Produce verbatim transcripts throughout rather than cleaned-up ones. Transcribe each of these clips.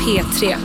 P tre.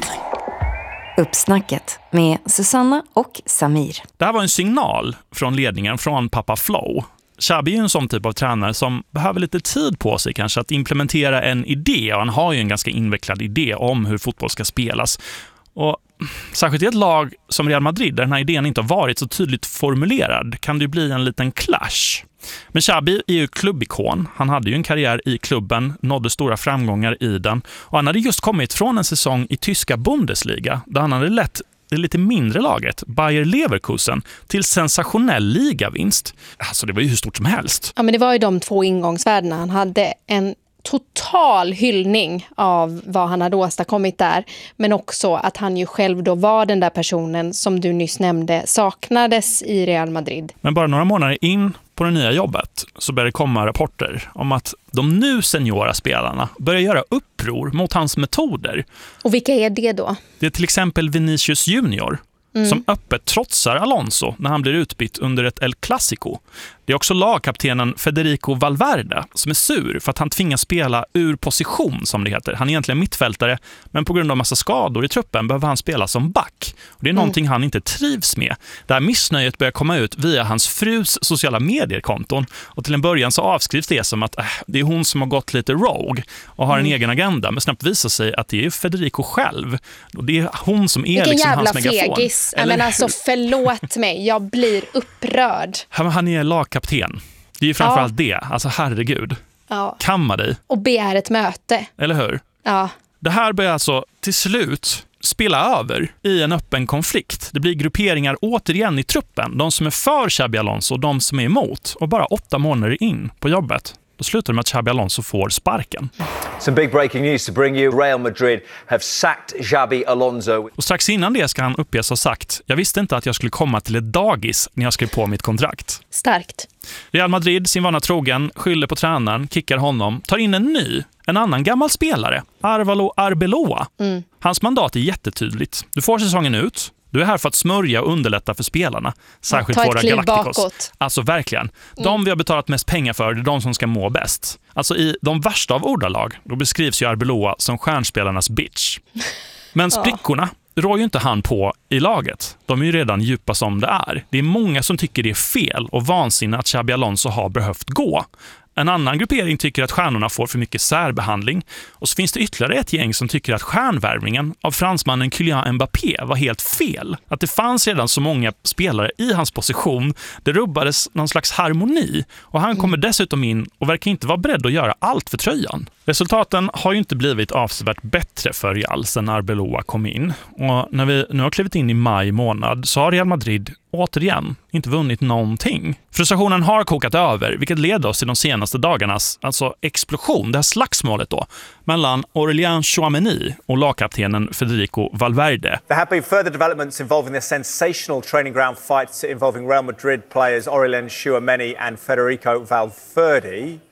Uppsnacket med Susanna och Samir. Det här var en signal från ledningen från pappa Flo. Xabi är ju en sån typ av tränare som behöver lite tid på sig kanske att implementera en idé. Och han har ju en ganska invecklad idé om hur fotboll ska spelas. Och särskilt i ett lag som Real Madrid där den här idén inte har varit så tydligt formulerad kan det ju bli en liten clash. Men Xabi är ju klubbikon. Han hade ju en karriär i klubben, nådde stora framgångar i den. Och han hade just kommit från en säsong i tyska Bundesliga där han hade lett det lite mindre laget, Bayer Leverkusen, till sensationell ligavinst. Alltså det var ju hur stort som helst. Ja, men det var ju de två ingångsvärdena. Han hade en total hyllning av vad han hade åstadkommit där, men också att han ju själv då var den där personen som du nyss nämnde saknades i Real Madrid. Men bara några månader in på det nya jobbet så började det komma rapporter om att de nu seniora spelarna börjar göra uppror mot hans metoder. Och vilka är det då? Det är till exempel Vinicius Junior mm. som öppet trotsar Alonso när han blir utbytt under ett El Clasico. Det är också lagkaptenen Federico Valverde som är sur för att han tvingas spela ur position som det heter. Han är egentligen mittfältare men på grund av massa skador i truppen behöver han spela som back. Och det är någonting mm. han inte trivs med. Det här missnöjet börjar komma ut via hans frus sociala mediekonton och till en början så avskrivs det som att äh, det är hon som har gått lite rogue och har en mm. egen agenda, men snabbt visar sig att det är Federico själv. Och det är hon som är Vilken liksom hans megafon. megafon. Fegis. Men alltså förlåt mig, jag blir upprörd. Han är lagkapten. Det är ju framförallt ja. det. Alltså herregud. Ja. Kamma dig. Och begär ett möte. Eller hur? Ja. Det här börjar alltså till slut spela över i en öppen konflikt. Det blir grupperingar återigen i truppen. De som är för Xabi Alonso och de som är emot. Och bara åtta månader in på jobbet, då slutar det med att Xabi Alonso får sparken. Some big breaking news to bring you. Real Madrid have sacked Xabi Alonso. Och strax innan det ska han uppges ha sagt: jag visste inte att jag skulle komma till ett dagis när jag skrev på mitt kontrakt. Starkt. Real Madrid, sin vana trogen, skyller på tränaren, kickar honom, tar in en ny, en annan gammal spelare, Arvalo Arbeloa. Mm. Hans mandat är jättetydligt. Du får säsongen ut. Du är här för att smörja och underlätta för spelarna. Särskilt ja, våra Galacticos. Bakåt. Alltså verkligen. De mm. vi har betalat mest pengar för, det är de som ska må bäst. Alltså i de värsta av ordalag, då beskrivs ju Arbeloa som stjärnspelarnas bitch. Men sprickorna rår ju inte han på i laget. De är ju redan djupa som det är. Det är många som tycker det är fel och vansinne att Xabi Alonso har behövt gå. En annan gruppering tycker att stjärnorna får för mycket särbehandling. Och så finns det ytterligare ett gäng som tycker att stjärnvärvningen av fransmannen Kylian Mbappé var helt fel. Att det fanns redan så många spelare i hans position. Det rubbades någon slags harmoni. Och han kommer dessutom in och verkar inte vara beredd att göra allt för tröjan. Resultaten har ju inte blivit avsevärt bättre för Real sedan Arbeloa kom in. Och när vi nu har klivit in i maj månad så har Real Madrid återigen inte vunnit någonting. Frustrationen har kokat över, vilket leder oss till de senaste dagarnas alltså explosion, det här slagsmålet då, mellan Aurélien Tchouaméni och lagkaptenen Federico Valverde. There have been further developments involving the sensational training ground fights involving Real Madrid players Aurélien Tchouaméni and Federico Valverde.